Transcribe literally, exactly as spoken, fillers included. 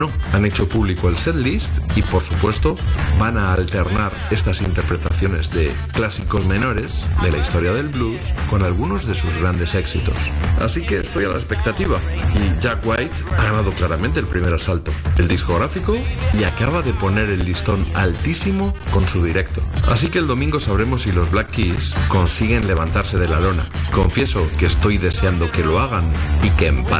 Han hecho público el setlist y, por supuesto, van a alternar estas interpretaciones de clásicos menores de la historia del blues con algunos de sus grandes éxitos. Así que estoy a la expectativa. Y Jack White ha ganado claramente el primer asalto, el discográfico, y acaba de poner el listón altísimo con su directo. Así que el domingo sabremos si los Black Keys consiguen levantarse de la lona. Confieso que estoy deseando que lo hagan y que empaten.